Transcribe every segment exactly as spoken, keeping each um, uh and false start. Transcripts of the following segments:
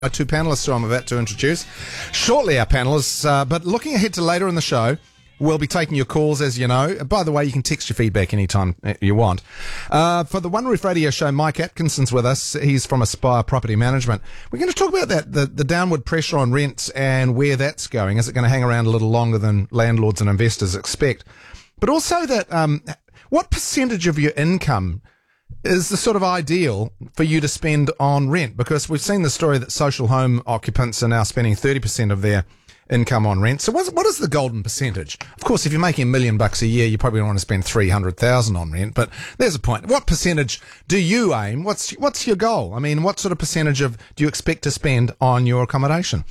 Our two panellists who I'm about to introduce. Shortly, our panellists, uh, but looking ahead to later in the show, we'll be taking your calls, as you know. By the way, you can text your feedback anytime you want. Uh, for the One Roof Radio Show, Mike Atkinson's with us. He's from Aspire Property Management. We're going to talk about that, the, the downward pressure on rents and where that's going. Is it going to hang around a little longer than landlords and investors expect? But also that, um, what percentage of your income is the sort of ideal for you to spend on rent? Because we've seen the story that social home occupants are now spending thirty percent of their income on rent. So what's, what is the golden percentage? Of course, if you're making a million bucks a year, you probably don't want to spend three hundred thousand on rent, but there's a point. What percentage do you aim? What's, what's your goal? I mean, what sort of percentage of do you expect to spend on your accommodation?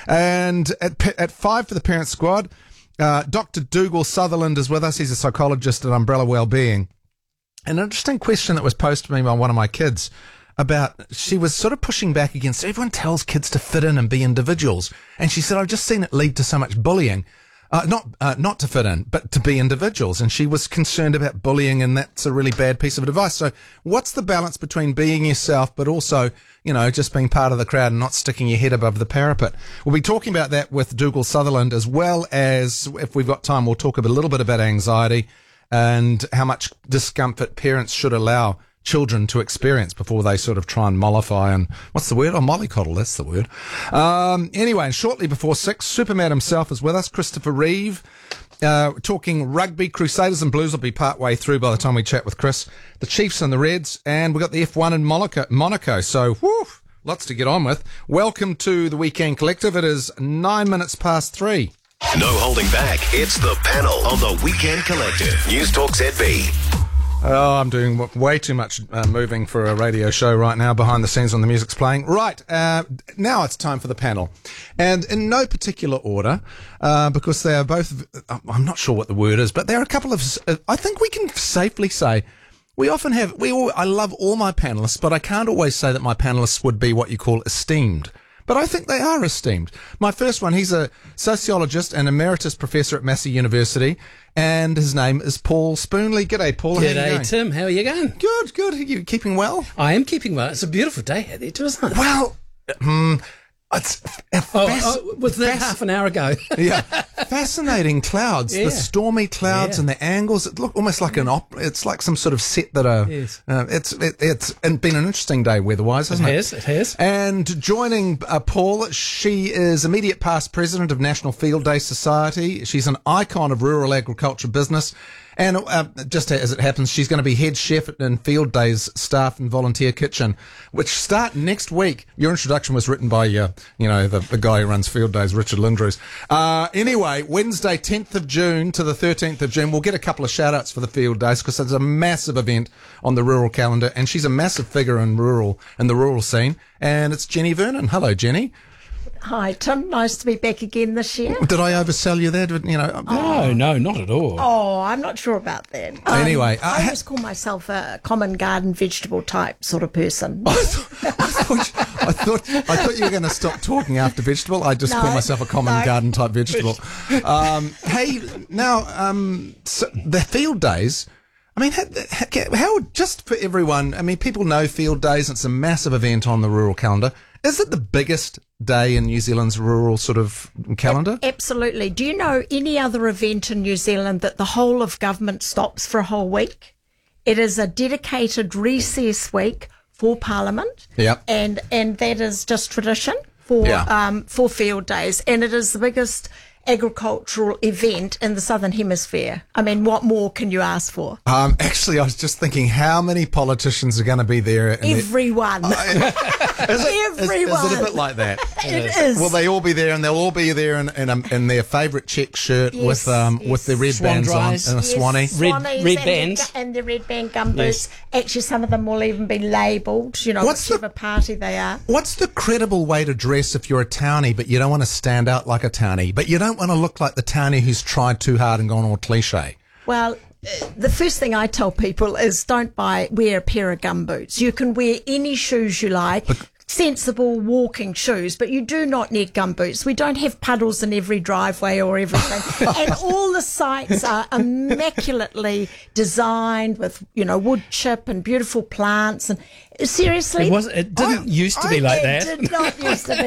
And at, at five for the Parent Squad, uh, Doctor Dougal Sutherland is with us. He's a psychologist at Umbrella Wellbeing. An interesting question that was posed to me by one of my kids about, she was sort of pushing back against, everyone tells kids to fit in and be individuals. And she said, I've just seen it lead to so much bullying. Uh, not, uh, not to fit in, but to be individuals. And she was concerned about bullying, and that's a really bad piece of advice. So what's the balance between being yourself, but also, you know, just being part of the crowd and not sticking your head above the parapet? We'll be talking about that with Dougal Sutherland, as well as, if we've got time, we'll talk a little bit about anxiety and how much discomfort parents should allow children to experience before they sort of try and mollify and, what's the word? Oh, mollycoddle, that's the word. Um, anyway, and shortly before six, Superman himself is with us, Christopher Reeve, uh, talking rugby. Crusaders and Blues will be part way through by the time we chat with Chris. The Chiefs and the Reds, and we've got the F one in Monaco, Monaco. So, whew, lots to get on with. Welcome to the Weekend Collective. It is nine minutes past three. No holding back. It's the panel on the Weekend Collective. News Talk Z B. Oh, I'm doing w- way too much uh, moving for a radio show right now, behind the scenes when the music's playing. Right, uh, now it's time for the panel. And in no particular order, uh, because they are both, I'm not sure what the word is, but there are a couple of, uh, I think we can safely say, we often have, we all, I love all my panellists, but I can't always say that my panellists would be what you call esteemed. But I think they are esteemed. My first one, he's a sociologist and emeritus professor at Massey University, and his name is Paul Spoonley. G'day, Paul. How G'day, are you going? Tim. How are you going? Good, good. Are you keeping well? I am keeping well. It's a beautiful day out there too, isn't it? Well, hmm, it's a Oh, fasc- oh, was that fasc- half an hour ago? yeah, fascinating clouds. Yeah. The stormy clouds Yeah. and the angles. It look almost like an op. It's like some sort of set that are. Yes. Uh, it's it, it's been an interesting day weather-wise, hasn't It it? has, it has. And joining uh, Paul, she is immediate past president of National Field Day Society. She's an icon of rural agriculture business. And uh, just as it happens, she's going to be head chef in Field Day's staff and volunteer kitchen, which start next week. Your introduction was written by, uh, you know, the, the guy who runs Field Days, Richard Lindrews. Uh, anyway, Wednesday, tenth of June to the thirteenth of June. We'll get a couple of shout-outs for the Field Days because it's a massive event on the rural calendar, and she's a massive figure in rural in the rural scene. And it's Jenny Vernon. Hello, Jenny. Hi, Tim. Nice to be back again this year. Did I oversell you there? Did, you know. No, no, not at all. Oh, I'm not sure about that. Um, Anyway, uh, I always call myself a common garden vegetable type sort of person. I thought, I thought, I thought, I thought you were going to stop talking after vegetable. I just No, call myself a common no. garden type vegetable. Um, hey, now, um, so the Field Days, I mean, how, how, just for everyone, I mean, people know Field Days, it's a massive event on the rural calendar. Is it the biggest day in New Zealand's rural sort of calendar? Absolutely. Do you know any other event in New Zealand that the whole of government stops for a whole week? It is a dedicated recess week for Parliament. Yep. And and that is just tradition for Yeah. um for Field Days, and it is the biggest agricultural event in the Southern Hemisphere. I mean, what more can you ask for? Um, actually, I was just thinking how many politicians are going to be there. in the- Everyone. Is it, is- Everyone. Is, it a bit like that? It is. Will they all be there, and they'll all be there in in, um, in their favourite check shirt Yes, with um yes. with their red Swan bands dries. on and a Yes, swanee. Red- swannies red and bands. The, and the red band gumboots. Yes. Actually, some of them will even be labelled, you know, What's the- whichever party they are. What's the credible way to dress if you're a townie, but you don't want to stand out like a townie, but you don't want to look like the townie who's tried too hard and gone all cliche? Well, uh, the first thing I tell people is don't buy, wear a pair of gumboots. You can wear any shoes you like. sensible walking shoes, but you do not need gumboots. We don't have puddles in every driveway or everything. And all the sites are immaculately designed with, you know, wood chip and beautiful plants. And seriously, It was. It didn't I- used to be I- like it that. did not used to be